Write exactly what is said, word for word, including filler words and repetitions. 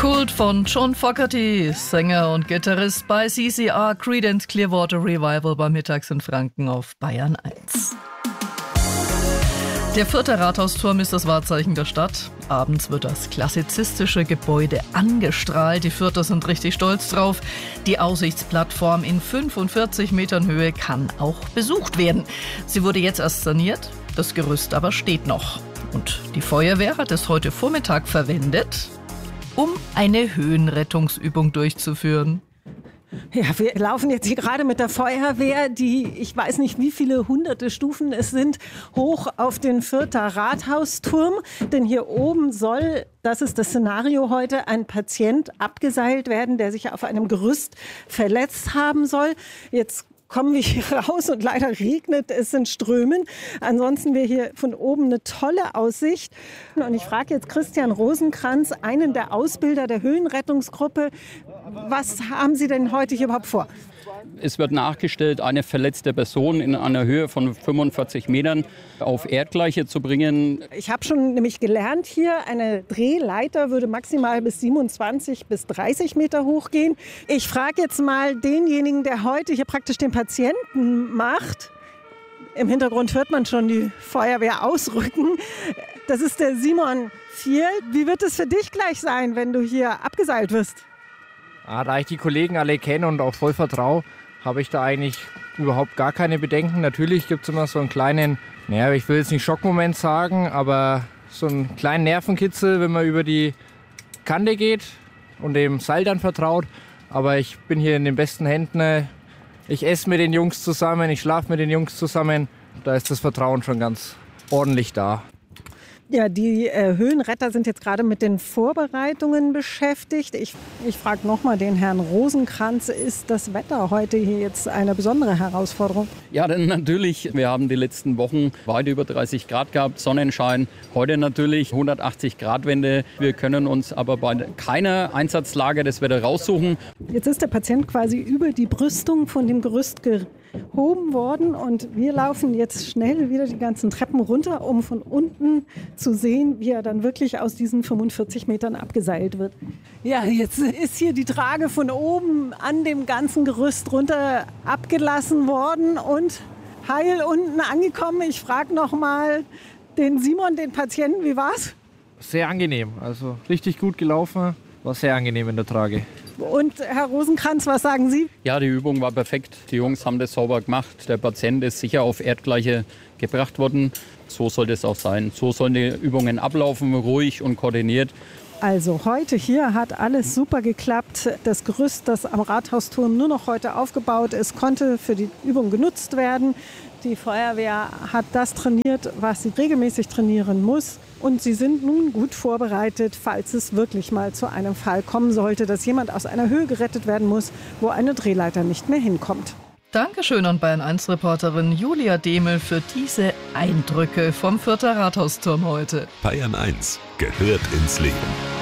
Kult von John Fogerty, Sänger und Gitarrist bei C C R, Creedence Clearwater Revival bei Mittags in Franken auf Bayern eins. Der Fürther Rathausturm ist das Wahrzeichen der Stadt. Abends wird das klassizistische Gebäude angestrahlt. Die Fürther sind richtig stolz drauf. Die Aussichtsplattform in fünfundvierzig Metern Höhe kann auch besucht werden. Sie wurde jetzt erst saniert, das Gerüst aber steht noch. Und die Feuerwehr hat es heute Vormittag verwendet, um eine Höhenrettungsübung durchzuführen. Ja, wir laufen jetzt hier gerade mit der Feuerwehr, die, ich weiß nicht, wie viele hunderte Stufen es sind, hoch auf den Fürther Rathausturm. Denn hier oben soll, das ist das Szenario heute, ein Patient abgeseilt werden, der sich auf einem Gerüst verletzt haben soll. Jetzt kommen wir hier raus und leider regnet es in Strömen. Ansonsten wir hier von oben eine tolle Aussicht. Und ich frage jetzt Christian Rosenkranz, einen der Ausbilder der Höhenrettungsgruppe, was haben Sie denn heute hier überhaupt vor? Es wird nachgestellt, eine verletzte Person in einer Höhe von fünfundvierzig Metern auf Erdgleiche zu bringen. Ich habe schon nämlich gelernt hier, eine Drehleiter würde maximal bis siebenundzwanzig bis dreißig Meter hochgehen. Ich frage jetzt mal denjenigen, der heute hier praktisch den Patienten macht. Im Hintergrund hört man schon die Feuerwehr ausrücken. Das ist der Simon Vier. Wie wird es für dich gleich sein, wenn du hier abgeseilt wirst? Ah, da ich die Kollegen alle kenne und auch voll vertraue, habe ich da eigentlich überhaupt gar keine Bedenken. Natürlich gibt es immer so einen kleinen, naja, ich will jetzt nicht Schockmoment sagen, aber so einen kleinen Nervenkitzel, wenn man über die Kante geht und dem Seil dann vertraut. Aber ich bin hier in den besten Händen. Ich esse mit den Jungs zusammen, ich schlafe mit den Jungs zusammen. Da ist das Vertrauen schon ganz ordentlich da. Ja, die äh, Höhenretter sind jetzt gerade mit den Vorbereitungen beschäftigt. Ich, ich frage nochmal den Herrn Rosenkranz, ist das Wetter heute hier jetzt eine besondere Herausforderung? Ja, denn natürlich, wir haben die letzten Wochen weit über dreißig Grad gehabt, Sonnenschein. Heute natürlich hundertachtzig Grad Wende. Wir können uns aber bei keiner Einsatzlage das Wetter raussuchen. Jetzt ist der Patient quasi über die Brüstung von dem Gerüst gehoben worden und wir laufen jetzt schnell wieder die ganzen Treppen runter, um von unten zu sehen, wie er dann wirklich aus diesen fünfundvierzig Metern abgeseilt wird. Ja, jetzt ist hier die Trage von oben an dem ganzen Gerüst runter abgelassen worden und heil unten angekommen. Ich frage noch mal den Simon, den Patienten, wie war's? Sehr angenehm, also richtig gut gelaufen, war sehr angenehm in der Trage. Und Herr Rosenkranz, was sagen Sie? Ja, die Übung war perfekt. Die Jungs haben das sauber gemacht. Der Patient ist sicher auf Erdgleiche gebracht worden. So soll das auch sein. So sollen die Übungen ablaufen, ruhig und koordiniert. Also heute hier hat alles super geklappt. Das Gerüst, das am Rathausturm nur noch heute aufgebaut ist, konnte für die Übung genutzt werden. Die Feuerwehr hat das trainiert, was sie regelmäßig trainieren muss. Und sie sind nun gut vorbereitet, falls es wirklich mal zu einem Fall kommen sollte, dass jemand aus einer Höhe gerettet werden muss, wo eine Drehleiter nicht mehr hinkommt. Dankeschön an Bayern eins Reporterin Julia Demel für diese Eindrücke vom Fürther Rathausturm heute. Bayern eins gehört ins Leben.